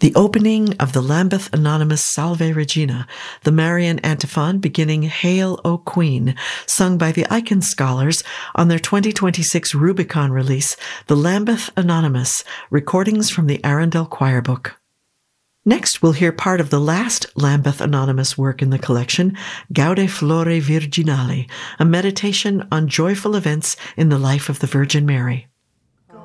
The opening of the Lambeth Anonymous Salve Regina, the Marian antiphon beginning Hail, O Queen, sung by the Icahn Scholars on their 2026 Rubicon release, The Lambeth Anonymous, Recordings from the Arundel Choir Book. Next, we'll hear part of the last Lambeth Anonymous work in the collection, Gaude Flore Virginale, a meditation on joyful events in the life of the Virgin Mary.